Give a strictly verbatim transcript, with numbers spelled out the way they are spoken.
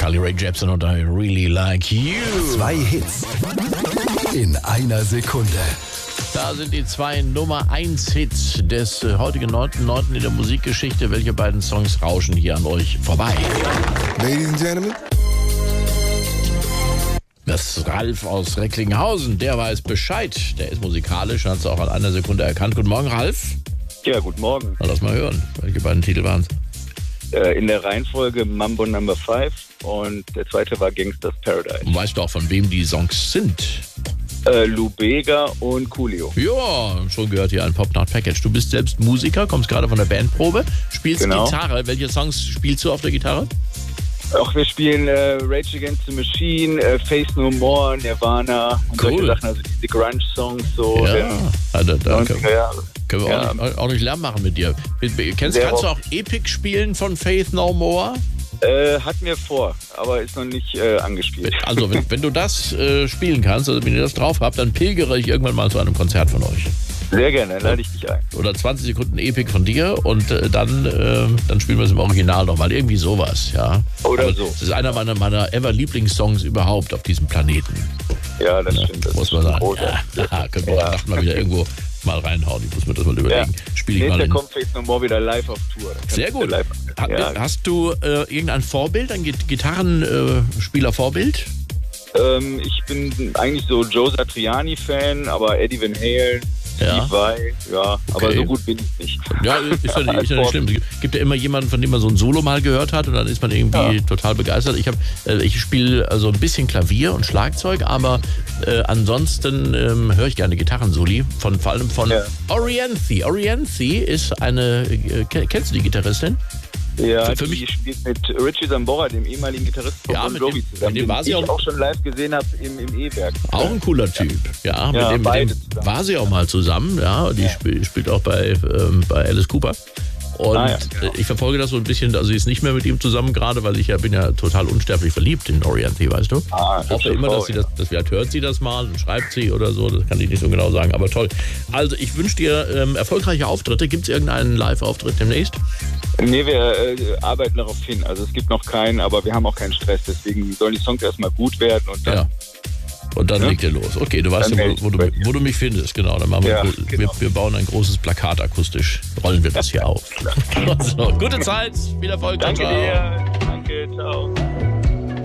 Carly Rae Jepsen und I Really Like You. Zwei Hits in einer Sekunde. Da sind die zwei Nummer eins Hits des äh, heutigen neunten neunten in der Musikgeschichte. Welche beiden Songs rauschen hier an euch vorbei? Ladies and Gentlemen. Das ist Ralf aus Recklinghausen, der weiß Bescheid. Der ist musikalisch, hat es auch an einer Sekunde erkannt. Guten Morgen, Ralf. Ja, guten Morgen. Na, lass mal hören. Welche beiden Titel waren es? Äh, in der Reihenfolge Mambo Number five und der zweite war Gangsters Paradise. Du weißt doch, von wem die Songs sind. Äh, Lou Bega und Coolio. Ja, schon gehört hier ein Pop-Nacht-Package. Du bist selbst Musiker, kommst gerade von der Bandprobe, spielst Genau. Gitarre. Welche Songs spielst du auf der Gitarre? Auch wir spielen äh, Rage Against the Machine, äh, Faith No More, Nirvana und Cool. solche Sachen, also diese Grunge-Songs so Ja, der da, da können, neunziger Jahre. können wir Ja. auch, nicht, auch nicht Lärm machen mit dir. Kennst, Sehr kannst du oft. auch Epic spielen von Faith No More? Äh, hat mir vor, aber ist noch nicht äh, angespielt. Also, wenn, wenn du das äh, spielen kannst, also wenn ihr das drauf habt, dann pilgere ich irgendwann mal zu einem Konzert von euch. Sehr gerne, dann lade ich dich ein. Oder zwanzig Sekunden Epic von dir und äh, dann, äh, dann spielen wir es im Original nochmal. Irgendwie sowas, ja. Oder Aber so. Das ist einer meiner, meiner ever-Lieblingssongs überhaupt auf diesem Planeten. Ja, das stimmt. Das Muss ist man sagen. großer. Ja, da können wir Ja. heute Nacht mal wieder irgendwo mal reinhauen. Ich muss mir das mal überlegen. Spiele ich mal Nächster in. kommt Faith No More wieder live auf Tour. Dann kannst Sehr du gut. live- Ha, ja. Hast du äh, irgendein Vorbild, ein Git- Gitarrenspieler-Vorbild? Ähm, ich bin eigentlich so Joe Satriani-Fan, aber Eddie Van Halen, Ja. Steve Vai, ja, aber Okay. so gut bin ich nicht. Ja, ist ja nicht, ist ja nicht schlimm. Es gibt ja immer jemanden, von dem man so ein Solo mal gehört hat und dann ist man irgendwie Ja. total begeistert. Ich, hab, äh, ich spiele also ein bisschen Klavier und Schlagzeug, aber äh, ansonsten ähm, höre ich gerne Gitarrensoli, von, vor allem von Ja. Orienthi. Orienthi ist eine, äh, ken- kennst du die Gitarristin? Ja, Für- für die mich- spielt mit Richie Sambora, dem ehemaligen Gitarristen von Ja, Bon mit Jovi dem- zusammen, mit dem war den sie ich auch- auch schon live gesehen habe im, im E-Werk. Auch ein cooler Typ. Ja, mit Ja, dem, mit beide dem zusammen. war sie auch mal zusammen. Ja, die Ja. Spiel, spielt auch bei, ähm, bei Alice Cooper. Und Ah, ja, genau. äh, ich verfolge das so ein bisschen, also sie ist nicht mehr mit ihm zusammen gerade, weil ich ja bin ja total unsterblich verliebt in Orienthi, weißt du? Ah, Ich hoffe hübsche immer, Frau, dass sie ja. das, dass vielleicht hört sie das mal und schreibt sie oder so, das kann ich nicht so genau sagen, aber toll. Also ich wünsche dir ähm, erfolgreiche Auftritte. Gibt es irgendeinen Live-Auftritt demnächst? Nee, wir äh, arbeiten darauf hin. Also es gibt noch keinen, aber wir haben auch keinen Stress. Deswegen sollen die Songs erstmal gut werden und dann. Ja. Und dann Ja. legt ihr los. Okay, du weißt Dann ja, melde wo, wo, ich du, bei dir. wo du mich findest. Genau, dann machen wir, Ja, wir, genau. wir bauen ein großes Plakat akustisch. Rollen wir das hier auf. So, gute Zeit, viel Erfolg. Danke ciao. dir. Danke, ciao.